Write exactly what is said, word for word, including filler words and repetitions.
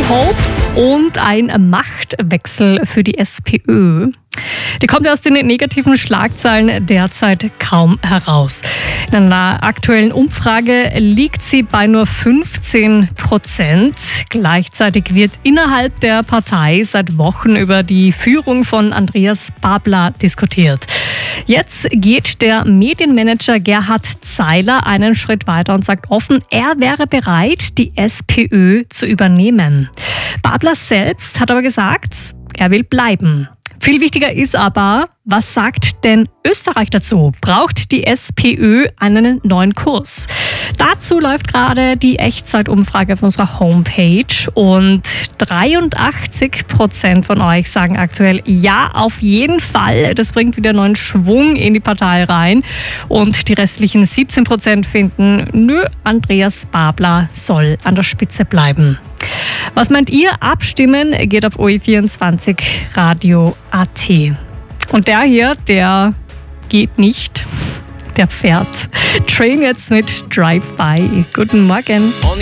Hopes und ein Machtwechsel für die SPÖ. Die kommt aus den negativen Schlagzeilen derzeit kaum heraus. In einer aktuellen Umfrage liegt sie bei nur fünfzehn Prozent. Gleichzeitig wird innerhalb der Partei seit Wochen über die Führung von Andreas Babler diskutiert. Jetzt geht der Medienmanager Gerhard Zeiler einen Schritt weiter und sagt offen, er wäre bereit, die SPÖ zu übernehmen. Babler selbst hat aber gesagt, er will bleiben. Viel wichtiger ist aber, was sagt denn Österreich dazu? Braucht die SPÖ einen neuen Kurs? Dazu läuft gerade die Echtzeitumfrage auf unserer Homepage und dreiundachtzig Prozent von euch sagen aktuell ja, auf jeden Fall. Das bringt wieder neuen Schwung in die Partei rein. Und die restlichen siebzehn Prozent finden, nö, Andreas Babler soll an der Spitze bleiben. Was meint ihr? Abstimmen geht auf O E vierundzwanzig Radio Punkt A T. Und der hier, der geht nicht, der fährt. Train jetzt mit Drive-By. Guten Morgen.